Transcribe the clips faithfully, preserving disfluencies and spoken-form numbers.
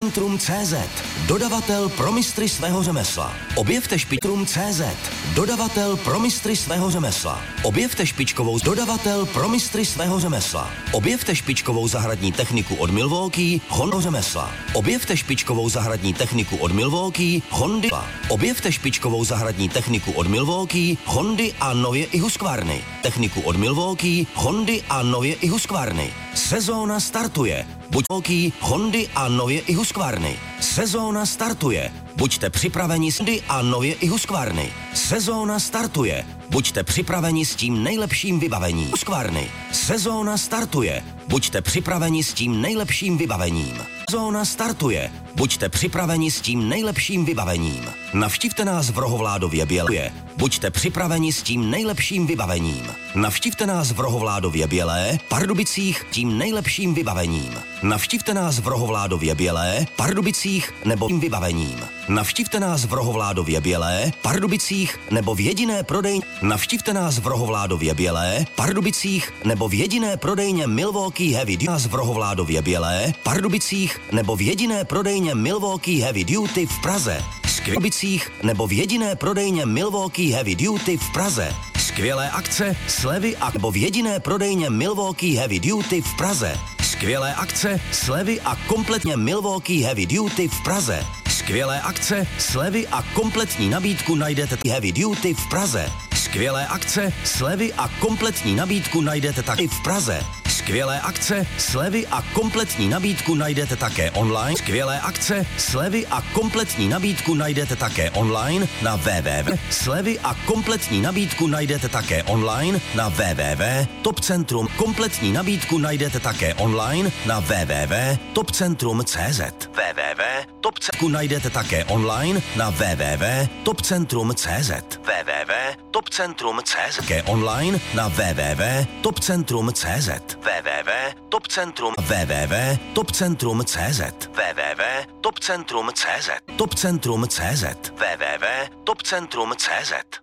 Centrum C Z, dodavatel pro mistry svého řemesla. Objevte Špitrum C Z, dodavatel pro mistry svého řemesla. Objevte špičkovou dodavatel pro mistry svého řemesla. Objevte špičkovou zahradní techniku od Milwaukee, Honda řemesla. Objevte špičkovou zahradní techniku od Milwaukee, Hondy. Objevte špičkovou zahradní techniku od Milwaukee, Hondy a nově i Husqvarny. Techniku od Milwaukee, Hondy a nově i Husqvarny. Sezóna startuje. Buď Milwaukee, Hondy a nově i Husqvarny. Sezóna startuje. Buďte připraveni s Hondy a nově i Husqvarny. Sezóna startuje. Buďte připraveni s tím nejlepším vybavením. Husqvarny. Sezóna startuje. Buďte připraveni s tím nejlepším vybavením. Sezóna startuje. Buďte připraveni s tím nejlepším vybavením. Navštivte nás v Rohovládově Bělé. Buďte připraveni s tím nejlepším vybavením. Navštivte nás v Rohovládově Bělé, Pardubicích tím nejlepším vybavením. Navštivte nás v Rohovládově Bělé, Pardubicích nebo tím vybavením. Navštivte nás v Rohovládově Bělé, Pardubicích nebo v jediné prodejně. Navštivte nás v Rohovládově Bělé, Pardubicích nebo v jediné prodejně Milwaukee Heavy Duty. Nás v Rohovládově Bělé, Pardubicích nebo v jediné prodejně Milwaukee Heavy Duty v Praze. Skvělbicích nebo v jediné prodejně Milwaukee Heavy Duty v Praze. Skvělé akce, slevy a nebo v jediné prodejně Milwaukee Heavy Duty v Praze. Skvělé akce, slevy a kompletně Milwaukee Heavy Duty v Praze. Skvělé akce, slevy a kompletní nabídku najdete Heavy Duty v Praze. Skvělé akce, slevy a kompletní nabídku najdete taky v Praze. Skvělé akce, slevy a kompletní nabídku najdete také online. Skvělé akce, slevy a kompletní nabídku najdete také online na www. Slevy a kompletní nabídku najdete také online na www. Top Centrum. Kompletní nabídku najdete také online na www. Top Centrum tečka cé zet. www. Top Centrum najdete také online na www. Top Centrum tečka cé zet. www. Top Centrum tečka cé zet. Také online na www. Top Centrum tečka cé zet. www. Top Centrum. www. Top Centrum tečka cé zet. www. Top Centrum tečka cé zet. Top Centrum tečka cé zet. www. Top Centrum tečka cé zet.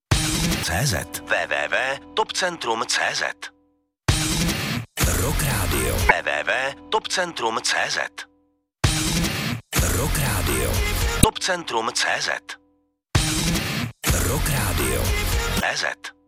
cé zet. www. Top Centrum tečka cé zet. Rock Radio. www. Top Centrum tečka cé zet. Rock Radio. Top Centrum tečka cé zet. Rock Radio. cé zet.